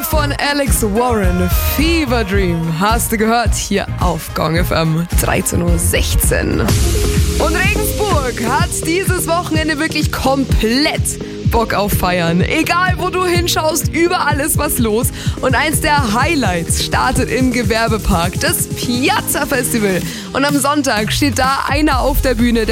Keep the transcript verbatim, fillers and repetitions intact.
von Alex Warren, Fever Dream, hast du gehört hier auf Gong F M dreizehn Uhr sechzehn. Und Regensburg hat dieses Wochenende wirklich komplett Bock auf Feiern. Egal wo du hinschaust, überall ist was los. Und eins der Highlights startet im Gewerbepark, das Piazza Festival. Und am Sonntag steht da einer auf der Bühne, der